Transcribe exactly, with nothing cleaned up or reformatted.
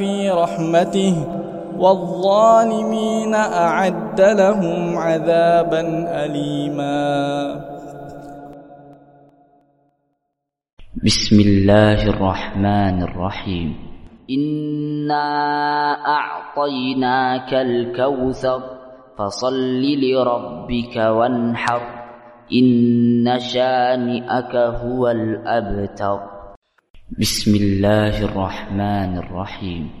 في رحمته والظالمين أعد لهم عذابا أليما. بسم الله الرحمن الرحيم. إنا أعطيناك الكوثر فصل لربك وانحر إن شانئك هو الأبتر. بسم الله الرحمن الرحيم.